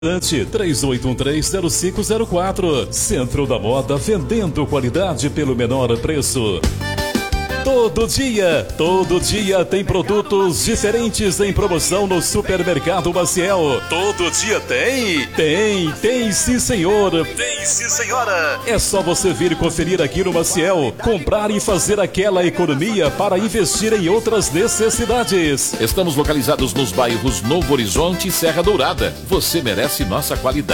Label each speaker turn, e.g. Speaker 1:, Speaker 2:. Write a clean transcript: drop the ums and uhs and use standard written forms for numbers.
Speaker 1: 3813-0504. Centro da Moda, vendendo qualidade pelo menor preço. Todo dia tem produtos diferentes em promoção no Supermercado Maciel. Todo dia tem? Tem sim senhor. Tem sim senhora. É só você vir conferir aqui no Maciel, comprar e fazer aquela economia para investir em outras necessidades.
Speaker 2: Estamos localizados nos bairros Novo Horizonte e Serra Dourada. Você merece nossa qualidade.